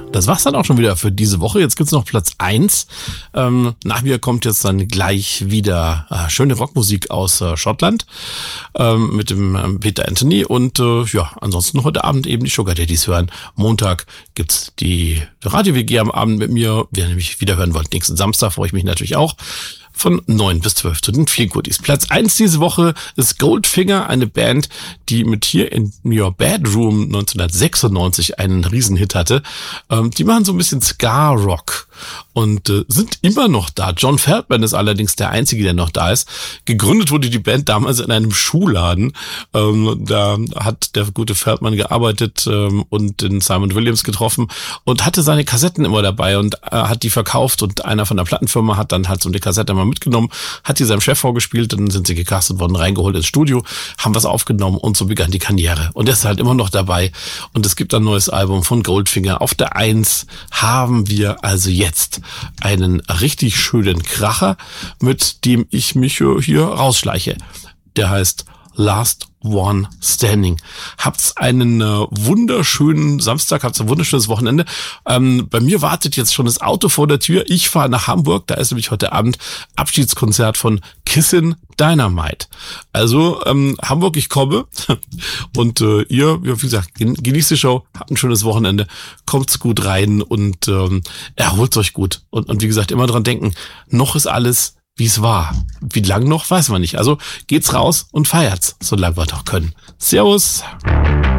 Das war's dann auch schon wieder für diese Woche. Jetzt gibt's noch Platz 1. Nach mir kommt jetzt dann gleich wieder schöne Rockmusik aus Schottland mit dem Peter Anthony. Und ansonsten heute Abend eben die Sugar Daddies hören. Montag gibt's die Radio-WG am Abend mit mir. Wer nämlich wieder hören wollt, nächsten Samstag freue ich mich natürlich auch. Von 9 bis 12 zu den Feelgoodies. Platz 1 diese Woche ist Goldfinger, eine Band, die mit Here in Your Bedroom 1996 einen Riesenhit hatte. Die machen so ein bisschen Ska-Rock und sind immer noch da. John Feldman ist allerdings der Einzige, der noch da ist. Gegründet wurde die Band damals in einem Schuhladen. Da hat der gute Feldman gearbeitet und den Simon Williams getroffen und hatte seine Kassetten immer dabei und hat die verkauft, und einer von der Plattenfirma hat dann halt so eine Kassette mal mitgenommen, hat die seinem Chef vorgespielt, dann sind sie gecastet worden, reingeholt ins Studio, haben was aufgenommen und so begann die Karriere. Und er ist halt immer noch dabei und es gibt ein neues Album von Goldfinger. Auf der 1 haben wir also jetzt einen richtig schönen Kracher, mit dem ich mich hier rausschleiche. Der heißt Last One Standing. Habt's einen wunderschönen Samstag, habt's ein wunderschönes Wochenende. Bei mir wartet jetzt schon das Auto vor der Tür. Ich fahre nach Hamburg, da ist nämlich heute Abend Abschiedskonzert von Kissin' Dynamite. Also Hamburg, ich komme. Und ihr, wie gesagt, genießt die Show, habt ein schönes Wochenende, kommt's gut rein und erholt euch gut. Und wie gesagt, immer dran denken, noch ist alles wie es war. Wie lang noch, weiß man nicht. Also geht's raus und feiert's, solange wir doch können. Servus!